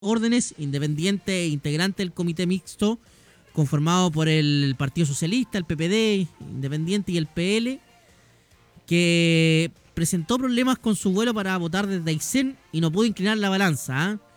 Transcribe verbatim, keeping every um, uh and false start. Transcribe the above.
órdenes, independiente e integrante del comité mixto conformado por el Partido Socialista, el P P D, Independiente y el P L, que presentó problemas con su vuelo para votar desde Aysén y no pudo inclinar la balanza. ¿eh?